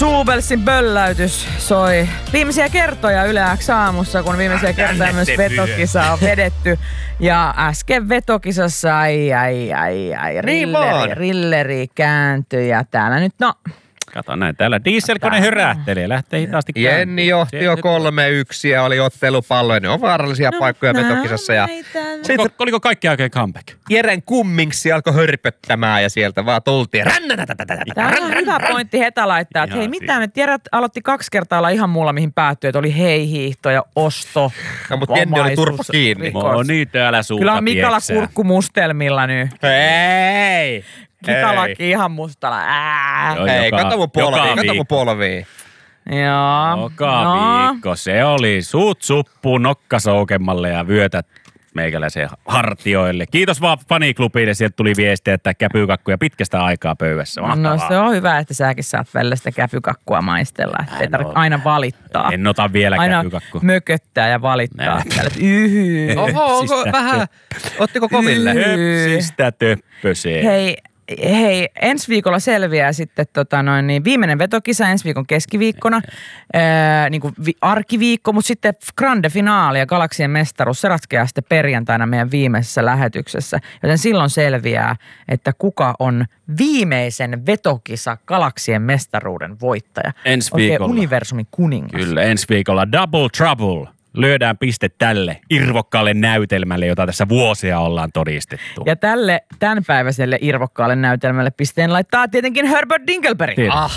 Suubelsin bölläytys soi viimeisiä kertoja Yle X aamussa, kun viimeisiä kertoja myös vetokisa on vedetty. Ja äsken vetokisassa rilleri kääntyi ja täällä nyt Kato näin, täällä dieselkone hyrähtelee, lähtee hitaasti käyntiin. Jenni johti jo 3-1 ja oli ottelupalloja. Ne on vaarallisia paikkoja vetokisassa. Ja oliko kaikki oikein comeback? Jeren Kummingsi alkoi hörpöttämään ja sieltä vaan tultiin. Tämä on hyvä pointti Heta laittaa, että hei mitään, että Jere aloitti 2 kertaa olla ihan muulla mihin päättyi, että oli hiihto ja osto. No, mutta Jenni oli turpa kiinni. Moni täällä suuta kyllä on Mikala kurkku mustelmilla nyt. Hei! Kitalaki ihan mustalla. Hei, kato mun polviin. Joo. Joka viikko. Se oli suut suppuun nokkasoukemmalle ja vyötä meikäläiseen hartioille. Kiitos vaan faniklubille. Sieltä tuli viestiä, että käpykakkuja pitkästä aikaa pöydässä. Mahtavaa. No se on hyvä, että säkin saat välillä sitä käpykakkua maistella. Ei tarvitse aina valittaa. En ota vielä käpykakkua. Aina mököttää ja valittaa. Oho, onko vähän? Ottiko koville? Höpsistä töppöseen. Hei, ensi viikolla selviää sitten viimeinen vetokisa ensi viikon keskiviikkona, niin kuin arkiviikko, mutta sitten grande finaali ja Galaksien mestaruus, se ratkeaa sitten perjantaina meidän viimeisessä lähetyksessä. Joten silloin selviää, että kuka on viimeisen vetokisa Galaksien mestaruuden voittaja. Ensi viikolla. Oikein universumin kuningas. Kyllä, ensi viikolla Double Trouble. Lyödään piste tälle irvokkaalle näytelmälle, jota tässä vuosia ollaan todistettu. Ja tälle tämänpäiväiselle irvokkaalle näytelmälle pisteen laittaa tietenkin Herbert Dinkelberg.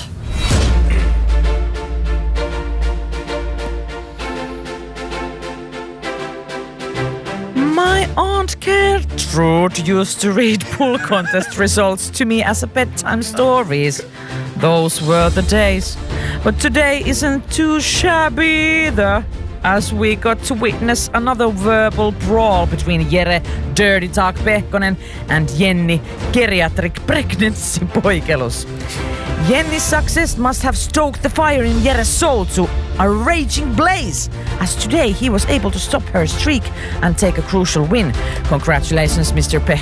My Aunt Gertrude used to read pool contest results to me as a bedtime stories. Those were the days. But today isn't too shabby either, as we got to witness another verbal brawl between Jere Dirty Talk Pehkonen and Jenni Geriatric Pregnancy Poikelus. Jenny's success must have stoked the fire in Jere's soul to a raging blaze, as today he was able to stop her streak and take a crucial win. Congratulations, Mr.